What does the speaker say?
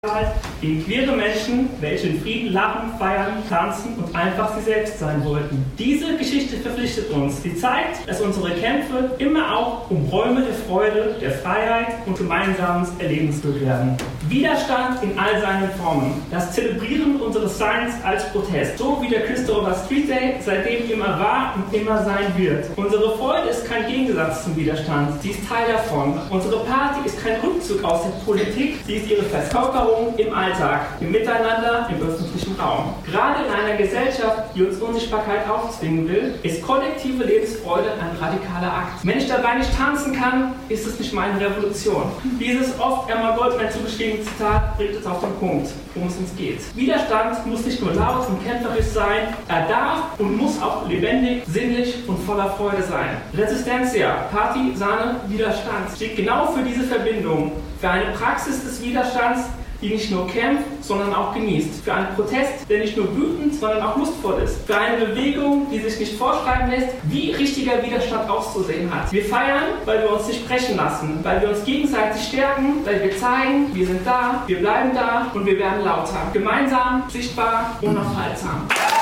Gegen queere Menschen, welche in Frieden lachen, feiern, tanzen und einfach sie selbst sein wollten. Diese Geschichte verpflichtet uns. Sie zeigt, dass unsere Kämpfe immer auch um Räume der Freude, der Freiheit und gemeinsames Erlebensglück werden. Widerstand in all seinen Formen. Das Zelebrieren unseres Seins als Protest. So wie der Christopher Street Day seitdem immer war und immer sein wird. Unsere Freude ist kein Gegensatz zum Widerstand. Sie ist Teil davon. Unsere Party ist kein Rückzug aus der Politik. Sie ist ihre Verkörperung im Alltag, im Miteinander, im öffentlichen Raum. Gerade in einer Gesellschaft, die uns Unsichtbarkeit aufzwingen will, ist kollektive Lebensfreude ein radikaler Akt. Wenn ich dabei nicht tanzen kann, ist es nicht meine Revolution. Dieses oft Emma Goldman zugeschriebene Zitat bringt es auf den Punkt, worum es uns geht. Widerstand muss nicht nur laut und kämpferisch sein, er darf und muss auch lebendig, sinnlich und voller Freude sein. Resistencia, Party, Sahne, Widerstand steht genau für diese Verbindung, für eine Praxis des Widerstands, die nicht nur kämpft, sondern auch genießt. Für einen Protest, der nicht nur wütend, sondern auch lustvoll ist. Für eine Bewegung, die sich nicht vorschreiben lässt, wie richtiger Widerstand auszusehen hat. Wir feiern, weil wir uns nicht brechen lassen, weil wir uns gegenseitig stärken, weil wir zeigen, wir sind da, wir bleiben da und wir werden lauter. Gemeinsam, sichtbar, unaufhaltsam.